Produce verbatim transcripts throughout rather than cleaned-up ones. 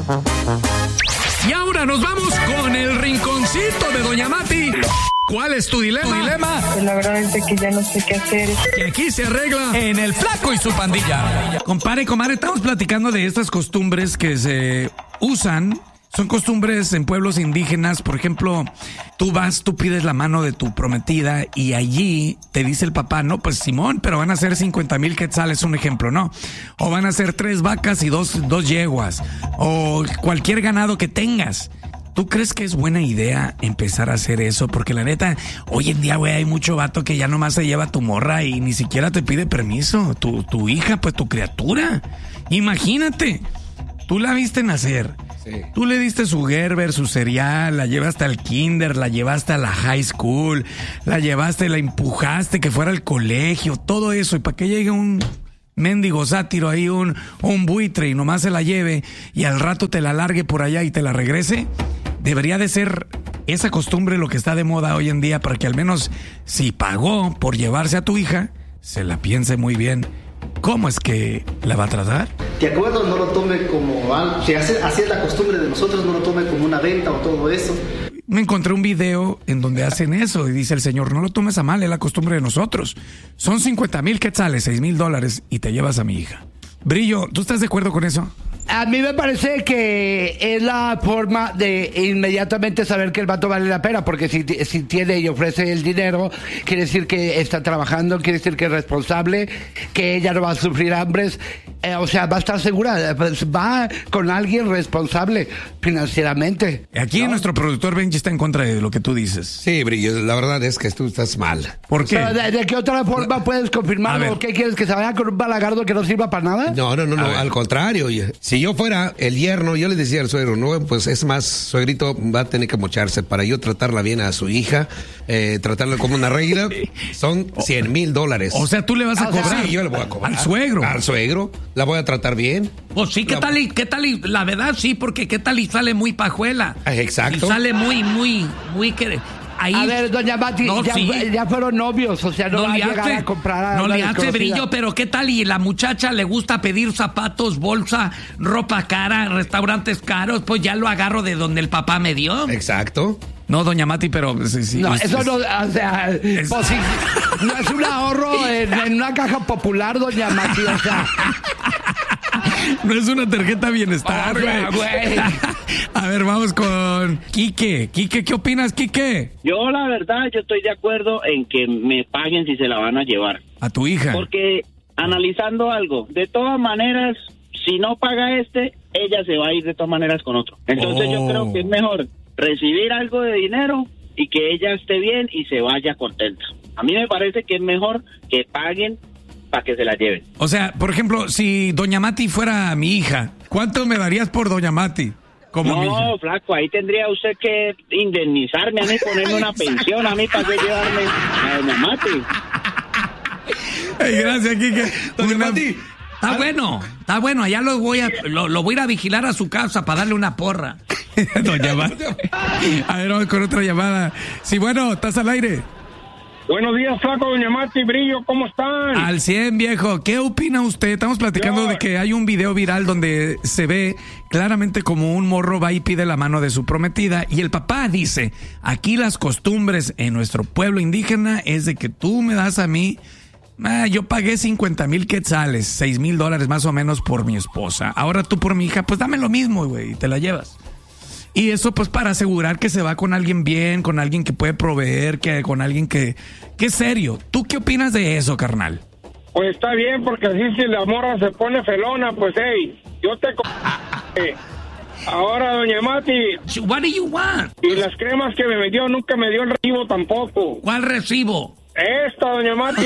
Y ahora nos vamos con el rinconcito de Doña Mati. ¿Cuál es tu dilema? ¿Tu dilema? Pues la verdad es que ya no sé qué hacer. Que aquí se arregla en El Flaco y su pandilla. Compare, comadre, estamos platicando de estas costumbres que se usan. Son costumbres en pueblos indígenas. Por ejemplo, tú vas, tú pides la mano de tu prometida y allí te dice el papá, no, pues Simón, pero van a ser cincuenta mil quetzales, un ejemplo, ¿no? O van a ser tres vacas y dos, dos yeguas. O cualquier ganado que tengas. ¿Tú crees que es buena idea empezar a hacer eso? Porque la neta, hoy en día, güey, hay mucho vato que ya nomás se lleva a tu morra y ni siquiera te pide permiso. Tu, tu hija, pues tu criatura. Imagínate, tú la viste nacer. Sí. Tú le diste su Gerber, su cereal, la llevaste al kinder, la llevaste a la high school, la llevaste, la empujaste que fuera al colegio, todo eso. Y para que llegue un mendigo sátiro ahí, un, un buitre y nomás se la lleve y al rato te la largue por allá y te la regrese. Debería de ser esa costumbre lo que está de moda hoy en día para que al menos si pagó por llevarse a tu hija, se la piense muy bien. ¿Cómo es que la va a tratar? De acuerdo, no lo tome como algo, si así es la costumbre de nosotros, no lo tome como una venta o todo eso. Me encontré un video en donde hacen eso y dice el señor, no lo tomes a mal, es la costumbre de nosotros. Son cincuenta mil quetzales, seis mil dólares y te llevas a mi hija. Brillo, ¿tú estás de acuerdo con eso? A mí me parece que es la forma de inmediatamente saber que el vato vale la pena, porque si, si tiene y ofrece el dinero, quiere decir que está trabajando, quiere decir que es responsable, que ella no va a sufrir hambres, eh, o sea, va a estar segura, pues va con alguien responsable financieramente. Aquí ¿no? Nuestro productor Benji está en contra de lo que tú dices. Sí, Brillo, la verdad es que tú estás mal. ¿Por qué? Pero ¿de, de qué otra forma puedes confirmarlo? ¿Qué quieres, que se vaya con un balagardo que no sirva para nada? No, no, no, no al contrario, oye. Si yo fuera el yerno, yo le decía al suegro, no, pues es más, suegrito va a tener que mocharse para yo tratarla bien a su hija, eh, tratarla como una reina, son cien mil dólares. O sea, tú le vas a ah, cobrar. Sí, yo le voy a cobrar. Al suegro. Al suegro, la voy a tratar bien. Pues sí, ¿qué la... tal y, qué tal y, la verdad sí, porque qué tal y sale muy pajuela. Exacto. Y sale muy, muy, muy que... Ahí, a ver, doña Mati, no, ya, sí. ya fueron novios, o sea, no, no va a llegar hace, a comprar a no le hace Brillo, pero ¿qué tal? Y la muchacha le gusta pedir zapatos, bolsa, ropa cara, restaurantes caros, pues ya lo agarro de donde el papá me dio. Exacto. No, doña Mati, pero... Sí, sí, no, es, eso es, no, o sea, es, pues, sí, no es un ahorro en, en una caja popular, doña Mati, o sea... No es una tarjeta bienestar, güey. Oh, güey. A ver, vamos con Quique. Quique, ¿qué opinas, Quique? Yo, la verdad, yo estoy de acuerdo en que me paguen si se la van a llevar. ¿A tu hija? Porque, analizando algo, de todas maneras, si no paga este, ella se va a ir de todas maneras con otro. Entonces oh. yo creo que es mejor recibir algo de dinero y que ella esté bien y se vaya contenta. A mí me parece que es mejor que paguen para que se la lleven. O sea, por ejemplo, si doña Mati fuera mi hija, ¿cuánto me darías por doña Mati? Como no, mi hija? flaco, ahí tendría usted que indemnizarme a mí, ponerme una pensión a mí para que llevarme a doña Mati. Hey, gracias, Quique. Doña una... Mati. Está bueno, está bueno, allá lo voy a lo, lo voy a ir a vigilar a su casa para darle una porra. Doña Mati. A ver, vamos con otra llamada. Sí, bueno, estás al aire. Buenos días, flaco, doña Mati, Brillo, ¿cómo están? Al cien, viejo. ¿Qué opina usted? Estamos platicando Yo... de que hay un video viral donde se ve claramente como un morro va y pide la mano de su prometida y el papá dice, aquí las costumbres en nuestro pueblo indígena es de que tú me das a mí, ah, yo pagué cincuenta mil quetzales, seis mil dólares más o menos por mi esposa. Ahora tú por mi hija, pues dame lo mismo, güey, y te la llevas. Y eso pues para asegurar que se va con alguien bien, con alguien que puede proveer, que con alguien que, que es serio. ¿Tú qué opinas de eso, carnal? Pues está bien, porque así si la morra se pone felona, pues hey, yo te... eh, ahora, doña Mati... What do you want? Y las cremas que me metió nunca me dio el recibo tampoco. ¿Cuál recibo? Esta, doña Mati.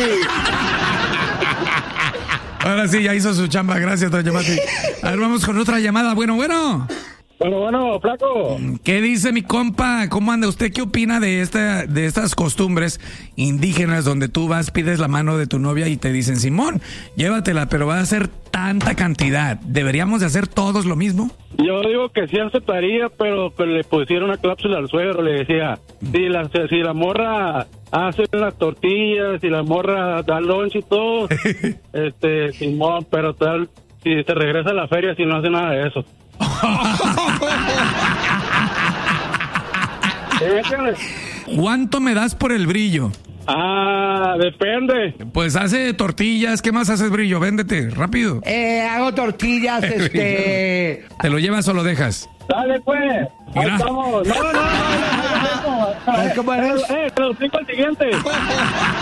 Ahora sí, ya hizo su chamba, gracias, doña Mati. A ver, vamos con otra llamada. Bueno, bueno... Bueno, bueno, flaco. ¿Qué dice mi compa? ¿Cómo anda? ¿Usted qué opina de esta, de estas costumbres indígenas donde tú vas, pides la mano de tu novia y te dicen, Simón, llévatela, pero va a ser tanta cantidad? ¿Deberíamos de hacer todos lo mismo? Yo digo que sí aceptaría, pero que le pusieron una cláusula al suegro, le decía, si la, si la morra hace las tortillas, si la morra da lunch y todo, este, Simón, pero tal, si se regresa a la feria si no hace nada de eso. Échale. ¿Cuánto me das por el brillo? Ah, depende. Pues hace tortillas, ¿qué más haces, brillo? Véndete, rápido. Eh, hago tortillas, este... ¿Te lo llevas o lo dejas? Dale, pues. Ahí Mira. estamos. No, no, no, no, no, no, no, no. ¿Cómo eres? Eh, te lo explico el siguiente.